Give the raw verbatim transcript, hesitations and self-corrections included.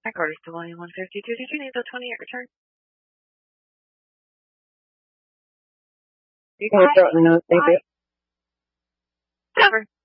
Back orders to William one fifty-two. Did you need the twenty-eight return? No, no, thank you. Cover.